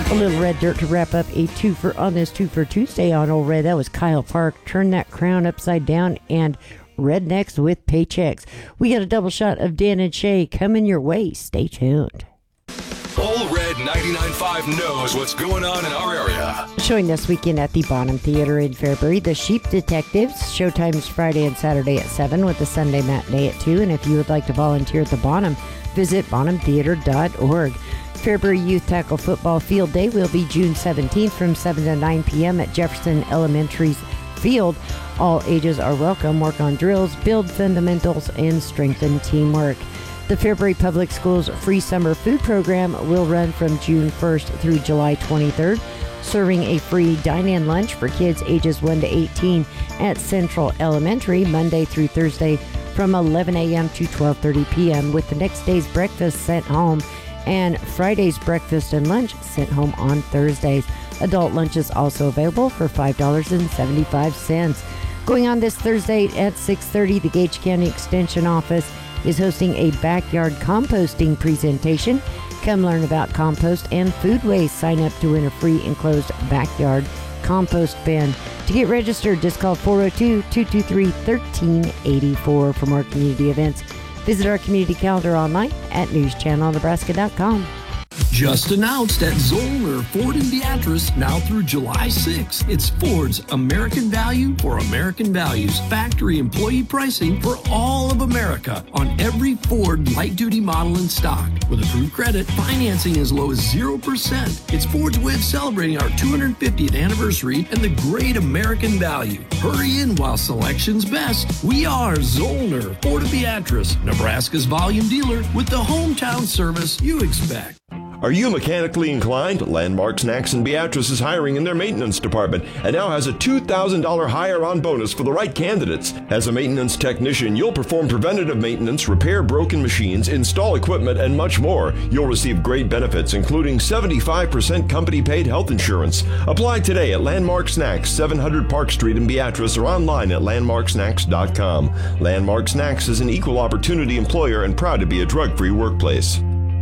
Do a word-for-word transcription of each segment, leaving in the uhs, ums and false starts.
A little red dirt to wrap up a twofer on this two for Tuesday on Old Red. That was Kyle Park. Turn that crown upside down and Rednecks with Paychecks. We got a double shot of Dan and Shay coming your way. Stay tuned. Old Red ninety-nine point five knows what's going on in our area. Showing this weekend at the Bonham Theater in Fairbury, The Sheep Detectives. Showtime's Friday and Saturday at seven with the Sunday matinee at two. And if you would like to volunteer at the Bonham, visit bonham theater dot org. Fairbury Youth Tackle Football Field Day will be June seventeenth from seven to nine p.m. at Jefferson Elementary's field. All ages are welcome. Work on drills, build fundamentals, and strengthen teamwork. The Fairbury Public Schools free summer food program will run from June first through July twenty-third, serving a free dine-in lunch for kids ages one to eighteen at Central Elementary Monday through Thursday from eleven a.m. to twelve thirty p.m. with the next day's breakfast sent home and Friday's breakfast and lunch sent home on Thursdays. Adult lunch is also available for five dollars and seventy-five cents. Going on this Thursday at six thirty, the Gage County Extension Office is hosting a backyard composting presentation. Come learn about compost and food waste. Sign up to win a free enclosed backyard compost bin. To get registered, just call four oh two, two two three, one three eight four for more community events. Visit our community calendar online at news channel nebraska dot com. Just announced at Zollner Ford in Beatrice, now through July sixth. It's Ford's American Value for American Values. Factory employee pricing for all of America on every Ford light-duty model in stock. With approved credit, financing as low as zero percent. It's Ford's way of celebrating our two hundred fiftieth anniversary and the great American value. Hurry in while selection's best. We are Zollner Ford of Beatrice, Nebraska's volume dealer with the hometown service you expect. Are you mechanically inclined? Landmark Snacks in Beatrice is hiring in their maintenance department and now has a two thousand dollars hire-on bonus for the right candidates. As a maintenance technician, you'll perform preventative maintenance, repair broken machines, install equipment, and much more. You'll receive great benefits, including seventy-five percent company-paid health insurance. Apply today at Landmark Snacks, seven hundred Park Street in Beatrice, or online at landmark snacks dot com. Landmark Snacks is an equal opportunity employer and proud to be a drug-free workplace.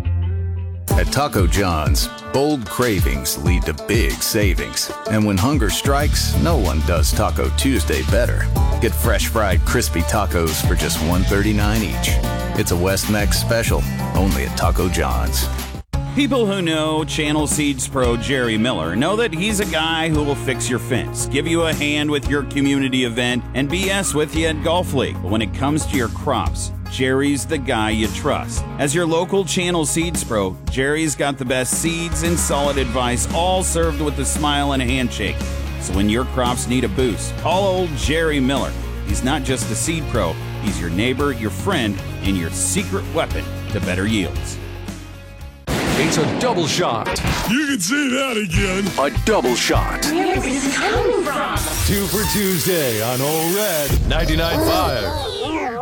At Taco John's, bold cravings lead to big savings. And when hunger strikes, no one does Taco Tuesday better. Get fresh fried crispy tacos for just one thirty-nine each. It's a West Mex special, only at Taco John's. People who know Channel Seeds Pro Jerry Miller know that he's a guy who will fix your fence, give you a hand with your community event, and B S with you at Golf League. But when it comes to your crops, Jerry's the guy you trust. As your local Channel Seeds Pro, Jerry's got the best seeds and solid advice, all served with a smile and a handshake. So when your crops need a boost, call old Jerry Miller. He's not just a seed pro, he's your neighbor, your friend, and your secret weapon to better yields. It's a double shot. You can say that again. A double shot. Where is this coming from? Two for Tuesday on Old Red ninety-nine point five.